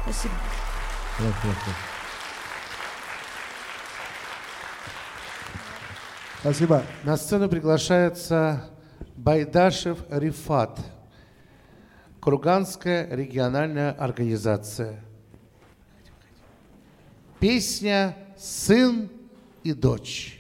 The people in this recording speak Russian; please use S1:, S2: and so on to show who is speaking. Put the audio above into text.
S1: Спасибо.
S2: Спасибо. На сцену приглашается Байдашев Рифат, Курганская региональная организация. Песня «Сын и дочь».